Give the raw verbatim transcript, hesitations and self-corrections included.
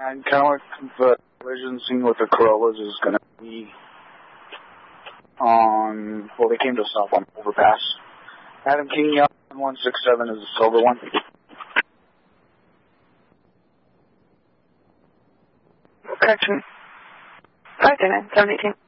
And kind of like the collision scene with the Corollas is going to be on, well, they came to a stop on overpass. Adam King, one six seven is the silver one. Correction. five two nine, seven eighteen.